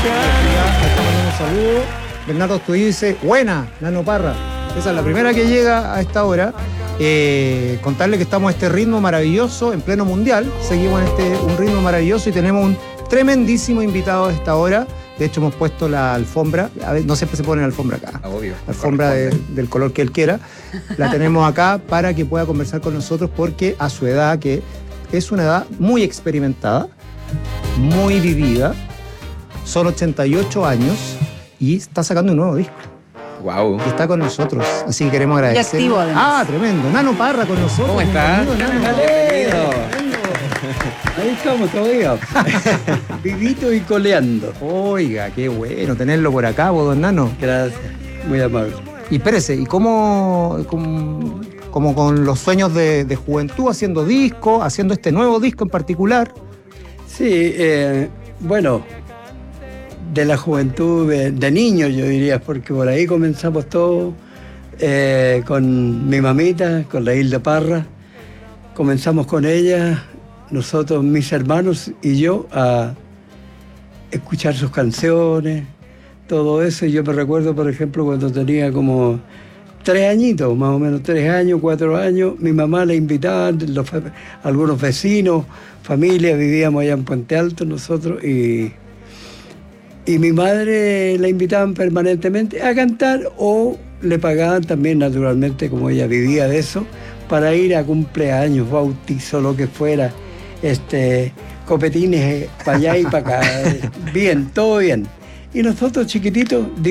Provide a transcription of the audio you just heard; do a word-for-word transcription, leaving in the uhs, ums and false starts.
Un saludo. Bernardo Estudió dice, buena, Nano Parra. Esa es la primera que llega a esta hora. Eh, contarle que estamos a este ritmo maravilloso en pleno mundial. Seguimos en este un ritmo maravilloso y tenemos un tremendísimo invitado a esta hora. De hecho, hemos puesto la alfombra. A ver, no siempre se pone la alfombra acá. Obvio. La alfombra de, del color que él quiera. La tenemos acá para que pueda conversar con nosotros porque a su edad, que es una edad muy experimentada, muy vivida, son ochenta y ocho años y está sacando un nuevo disco. Wow. Y está con nosotros, así que queremos agradecer. Y activo, además. Ah, tremendo. Nano Parra con nosotros. ¿Cómo estás? Bienvenido, Nano. Ahí estamos todavía, vivito y coleando. Oiga, qué bueno tenerlo por acá, vos, don Nano. Gracias, muy amable. Y espérese, ¿y cómo, cómo, cómo con los sueños de, de juventud, haciendo discos, haciendo este nuevo disco en particular? Sí, eh, bueno, de la juventud, de, de niños yo diría, porque por ahí comenzamos todo eh, con mi mamita, con la Hilda Parra. Comenzamos con ella, nosotros, mis hermanos y yo, a escuchar sus canciones, todo eso. Y yo me recuerdo, por ejemplo, cuando tenía como tres añitos, más o menos tres años, cuatro años, mi mamá la invitaba, los, algunos vecinos, familia, vivíamos allá en Puente Alto nosotros, y, y mi madre la invitaban permanentemente a cantar o le pagaban también, naturalmente, como ella vivía de eso, para ir a cumpleaños, bautizo, lo que fuera, este, copetines para allá y para acá, bien, todo bien. Y nosotros chiquititos